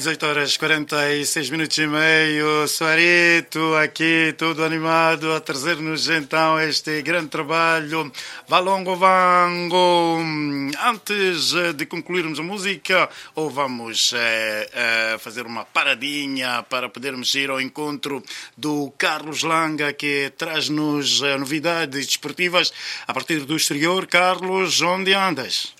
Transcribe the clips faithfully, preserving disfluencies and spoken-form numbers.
dezoito horas e quarenta e seis minutos e meio, Soarito aqui, todo animado a trazer-nos então este grande trabalho, Valongo Vango. Antes de concluirmos a música, ou vamos é, é, fazer uma paradinha para podermos ir ao encontro do Carlos Langa, que traz-nos é, novidades desportivas a partir do exterior. Carlos, onde andas?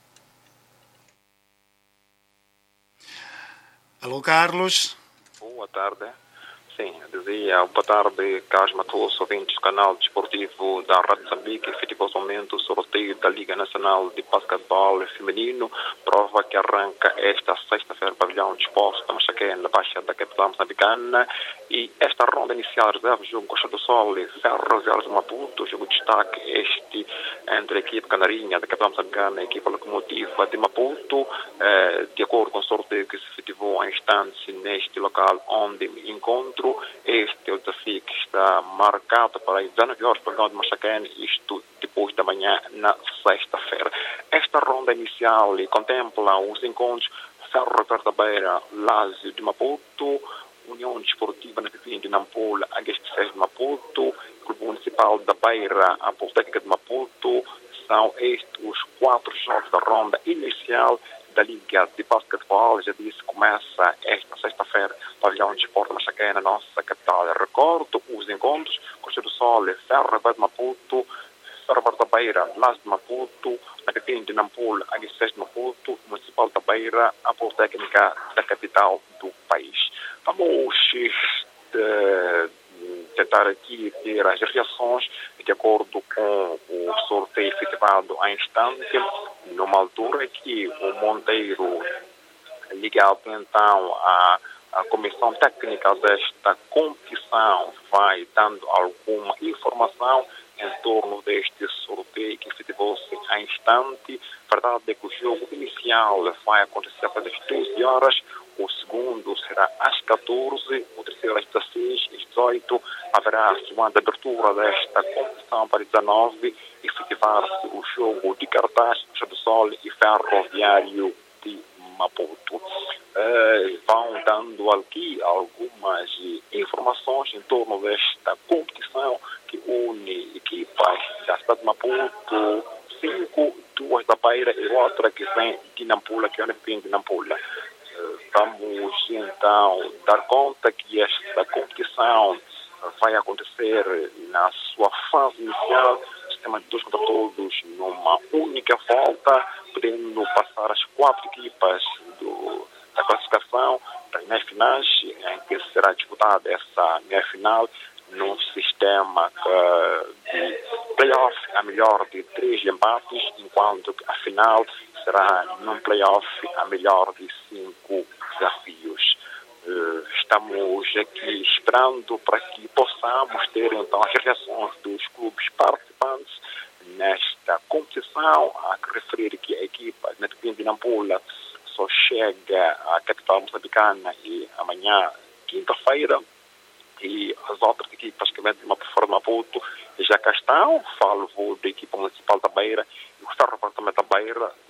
Alô, Carlos. Boa tarde. Sim, dizia boa tarde, Carlos Matoso, ouvintes do canal desportivo da Rádio Moçambique. Efetivamente, o sorteio da Liga Nacional de Basquetebol Feminino, prova que arranca esta sexta-feira no pavilhão de esportes da Machaquém, na Baixa da capital moçambicana. E esta ronda inicial reserva o jogo Costa do Sol e Ferro Viários de Maputo. O jogo de destaque este entre a equipe canarinha da capital moçambicana e a equipe locomotiva de Maputo, eh, de acordo com o sorteio que se efetivou em instantes neste local onde me encontro. Este é o desafio que está marcado para as dezenove horas para o pavilhão de Machaquém, isto depois da manhã na sexta-feira. Esta ronda inicial contempla os encontros Ferro Viários da Beira, Lázio de Maputo, União Desportiva na Pipim de Nampula, H S C de Maputo, Clube Municipal da Beira, a Politécnica de Maputo. São estes os quatro jogos da ronda inicial da Liga de Basquetebol. Já disse, começa esta sexta-feira, pavilhão de esporte Machaquém, na nossa capital. Recordo os encontros: Costa do Sol, Ferro de Maputo, Ferro da Beira, Lázio de Maputo, na Pipim de Nampula, H S C de Maputo, Municipal da Beira, a Politécnica da capital do país. Vamos uh, tentar aqui ter as reações de acordo com o sorteio efetivado a instante, numa altura que o Monteiro, ligado então à, à comissão técnica desta competição, vai dando alguma informação em torno deste sorteio que efetivou-se a instante. A verdade é que o jogo inicial vai acontecer às doze horas, o segundo será às catorze, o terceiro às dezesseis, às dezoito. Haverá a segunda abertura desta competição para dezenove, efetivar-se o jogo de cartaz Costa do Sol e Ferroviário de Maputo. Uh, vão dando aqui algumas informações em torno desta competição que une equipas da cidade de Maputo, cinco, duas da Beira e outra que vem de Nampula, que é o Nepim de Nampula. Uh, vamos então dar conta que esta competição vai acontecer na sua fase inicial, sistema de dois contra todos, numa única volta, podendo passar as quatro equipas do, da classificação para as meias finais, em que será disputada essa meia final num sistema uh, de play-off, a melhor de três empates, enquanto que a final será num play-off a melhor de cinco desafios. Uh, estamos aqui esperando para que possamos ter então as reações dos clubes participantes nesta competição. Há que referir que a equipa de Nepim de Nampula só chega à capital moçambicana e amanhã, quinta-feira, e as outras equipas que vêm de fora de Maputo já cá estão. Falo da equipa municipal da Beira e o Ferro da Beira